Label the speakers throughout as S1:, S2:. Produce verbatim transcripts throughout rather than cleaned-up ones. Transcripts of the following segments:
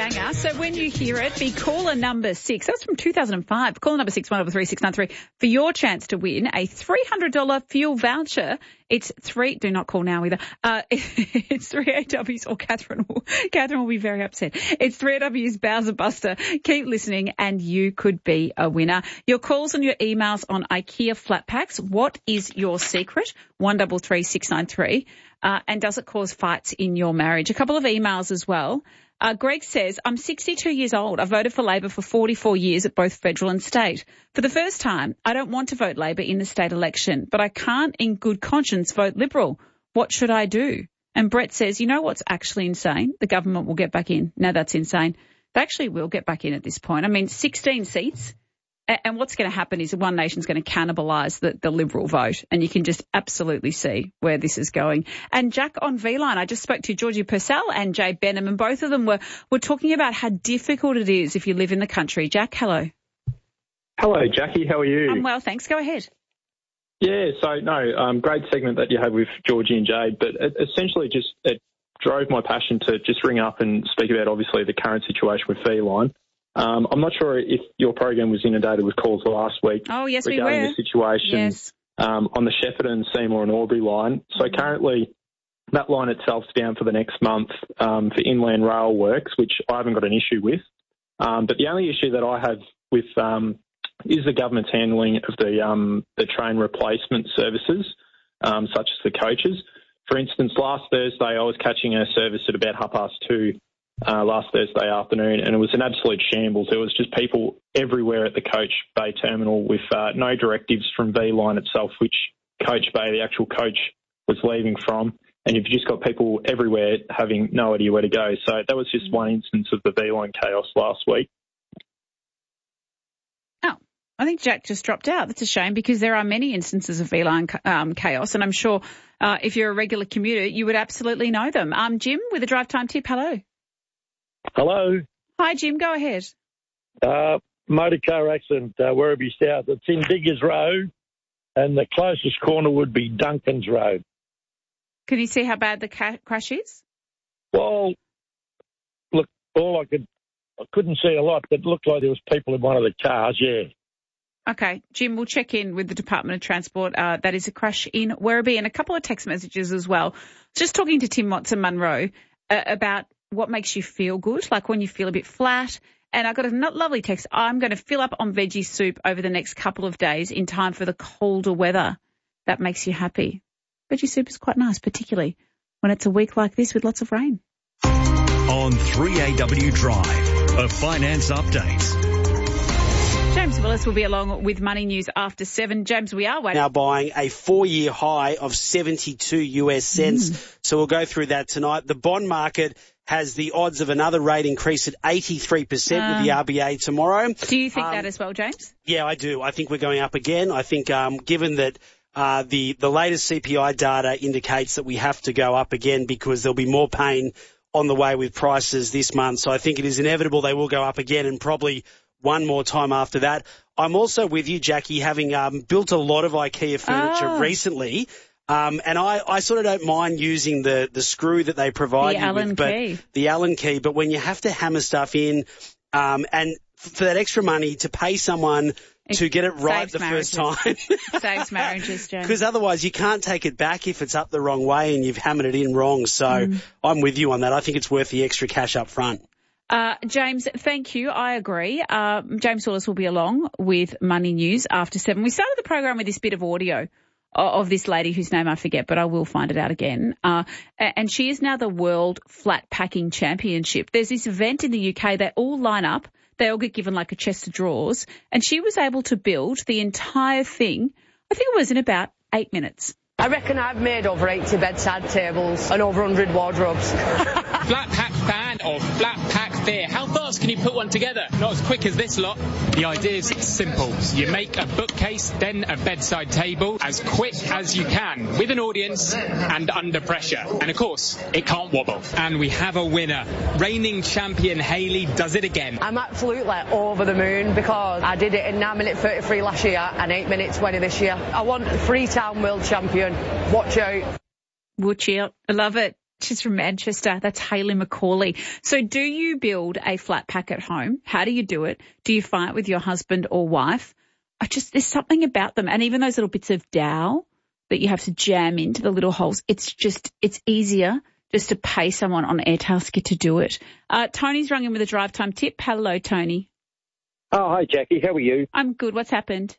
S1: banger. So when you hear it, be caller number six. That's from two thousand five. Caller number six, one double three six nine three for your chance to win a three hundred dollars fuel voucher. It's three, do not call now either. Uh, it's three A W's, or Catherine will, Catherine will be very upset. It's three A W's Bowser Buster. Keep listening and you could be a winner. Your calls and your emails on IKEA flat packs. What is your secret? one double three six nine three. Uh, and does it cause fights in your marriage? A couple of emails as well. Uh, Greg says, I'm sixty-two years old. I voted for Labor for forty-four years at both federal and state. For the first time, I don't want to vote Labor in the state election, but I can't in good conscience vote Liberal. What should I do? And Brett says, you know what's actually insane? The government will get back in. No, that's insane. They actually will get back in at this point. I mean, sixteen seats. And what's going to happen is One Nation's going to cannibalise the, the Liberal vote, and you can just absolutely see where this is going. And Jack on V-Line, I just spoke to Georgie Purcell and Jay Benham, and both of them were, were talking about how difficult it is if you live in the country. Jack, hello.
S2: Hello, Jackie. How are you?
S1: I'm well, thanks. Go ahead.
S2: Yeah, so, no, um, great segment that you had with Georgie and Jay, but it essentially just it drove my passion to just ring up and speak about, obviously, the current situation with V-Line. Um, I'm not sure if your program was inundated with calls last week
S1: oh, yes, regarding
S2: we were. the situation
S1: yes.
S2: um, on the Shepparton, Seymour and Albury line. So mm-hmm. currently that line itself's down for the next month um, for inland rail works, which I haven't got an issue with. Um, but the only issue that I have with um, is the government's handling of the um, the train replacement services, um, such as the coaches. For instance, last Thursday I was catching a service at about half past two Uh, last Thursday afternoon, and it was an absolute shambles. There was just people everywhere at the Coach Bay terminal with uh, no directives from V-Line itself, which Coach Bay, the actual coach, was leaving from, and you've just got people everywhere having no idea where to go. So that was just one instance of the V-Line chaos last week.
S1: Oh, I think Jack just dropped out. That's a shame, because there are many instances of V-Line um, chaos, and I'm sure uh, if you're a regular commuter, you would absolutely know them. Um, Jim, with a drive time tip, hello.
S3: Hello.
S1: Hi, Jim. Go ahead.
S3: Uh, motor car accident, uh, Werribee South. It's in Diggers Road, and the closest corner would be Duncan's Road.
S1: Can you see how bad the ca- crash is?
S3: Well, look, all I could, I couldn't see a lot, but it looked like there was people in one of the cars, yeah.
S1: Okay, Jim, we'll check in with the Department of Transport. Uh, that is a crash in Werribee, and a couple of text messages as well. Just talking to Tim Watson Munro uh, about what makes you feel good, like when you feel a bit flat. And I got a lovely text. I'm going to fill up on veggie soup over the next couple of days in time for the colder weather. That makes you happy. Veggie soup is quite nice, particularly when it's a week like this with lots of rain.
S4: On three A W Drive, a finance update.
S1: James Willis will be along with Money News after seven. James, we are waiting.
S5: Now buying a four-year high of seventy-two U S cents. Mm. So we'll go through that tonight. The bond market has the odds of another rate increase at eighty-three percent um, with the R B A tomorrow.
S1: Do you think
S5: um,
S1: that as well, James?
S5: Yeah, I do. I think we're going up again. I think um, given that uh, the, the latest C P I data indicates that we have to go up again because there'll be more pain on the way with prices this month. So I think it is inevitable they will go up again, and probably one more time after that. I'm also with you, Jackie, having um, built a lot of IKEA furniture
S1: oh.
S5: recently. Um, and I, I sort of don't mind using the, the screw that they provide
S1: the
S5: you
S1: Allen
S5: with, but
S1: key.
S5: the Allen key. But when you have to hammer stuff in, um, and for that extra money to pay someone it to get it right the
S1: marriages.
S5: first time.
S1: Saves marriages, James.
S5: Because otherwise you can't take it back if it's up the wrong way and you've hammered it in wrong. So mm. I'm with you on that. I think it's worth the extra cash up front.
S1: Uh, James, thank you. I agree. Uh, James Willis will be along with Money News after seven. We started the program with this bit of audio of this lady whose name I forget, but I will find it out again. Uh, and she is now the World Flat Packing Championship. There's this event in the U K. They all line up. They all get given like a chest of drawers. And she was able to build the entire thing, I think it was in about eight minutes.
S6: I reckon I've made over eighty bedside tables and over one hundred wardrobes.
S7: Flat pack fan or flat pack fear. How fast can you put one together? Not as quick as this lot. The idea is simple. You make a bookcase, then a bedside table as quick as you can with an audience and under pressure. And of course, it can't wobble. And we have a winner. Reigning champion Hayley does it again.
S6: I'm absolutely over the moon because I did it in nine minute thirty-three last year and eight minute twenty this year. I want Freetown world champion. Watch out.
S1: Watch out. I love it. She's from Manchester. That's Hayley McCauley. So do you build a flat pack at home? How do you do it? Do you fight with your husband or wife? I just, there's something about them. And even those little bits of dowel that you have to jam into the little holes, it's just, it's easier just to pay someone on Airtasker to do it. Uh, Tony's rung in with a drive time tip. Hello, Tony.
S8: Oh, hi, Jackie. How are you?
S1: I'm good. What's happened?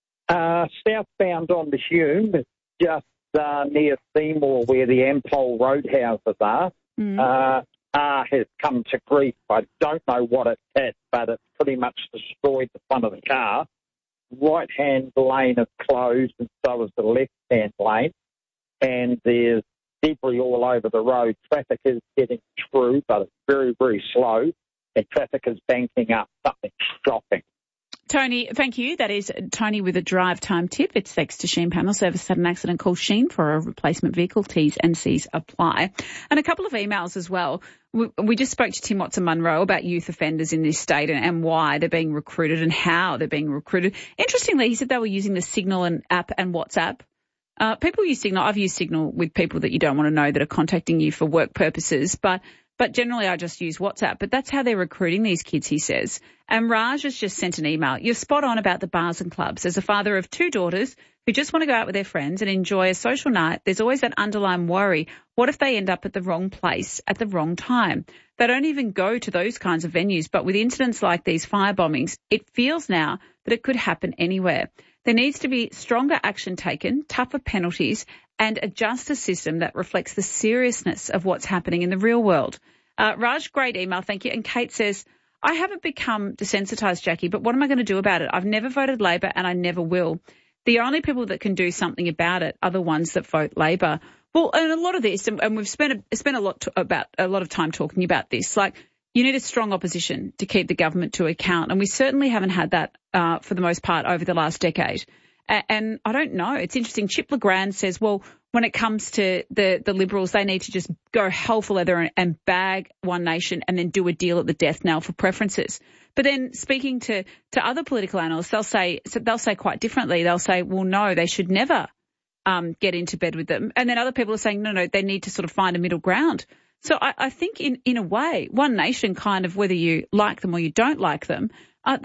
S8: Uh, southbound on the Hume, just uh, near Seymour where the Ampol roadhouses are, mm. uh, uh, has come to grief. I don't know what it's at, but it's pretty much destroyed the front of the car. Right-hand lane is closed and so is the left-hand lane, and there's debris all over the road. Traffic is getting through, but it's very, very slow, and traffic is banking up. Something shocking.
S1: Tony, thank you. That is Tony with a drive time tip. It's thanks to Sheen Panel Service. Had an accident, call Sheen for a replacement vehicle. T's and C's apply. And a couple of emails as well. We, we just spoke to Tim Watson-Munro about youth offenders in this state and, and why they're being recruited and how they're being recruited. Interestingly, he said they were using the Signal and app and WhatsApp. Uh, people use Signal. I've used Signal with people that you don't want to know that are contacting you for work purposes, but But generally I just use WhatsApp. But that's how they're recruiting these kids, he says. And Raj has just sent an email. You're spot on about the bars and clubs. As a father of two daughters who just want to go out with their friends and enjoy a social night, there's always that underlying worry. What if they end up at the wrong place at the wrong time? They don't even go to those kinds of venues. But with incidents like these fire bombings, it feels now that it could happen anywhere. There needs to be stronger action taken, tougher penalties, and a justice system that reflects the seriousness of what's happening in the real world. Uh, Raj, great email, thank you. And Kate says, I haven't become desensitised, Jackie, but what am I going to do about it? I've never voted Labor and I never will. The only people that can do something about it are the ones that vote Labor. Well, and a lot of this, and, and we've spent a, spent a lot to, about a lot of time talking about this, like you need a strong opposition to keep the government to account. And we certainly haven't had that uh, for the most part over the last decade. A- and I don't know. It's interesting. Chip Legrand says, well, when it comes to the, the Liberals, they need to just go hell for leather and, and bag One Nation and then do a deal at the death knell for preferences. But then speaking to, to other political analysts, they'll say so they'll say quite differently. They'll say, well, no, they should never um, get into bed with them. And then other people are saying, no, no, they need to sort of find a middle ground. So I, I think in, in a way, One Nation kind of, whether you like them or you don't like them,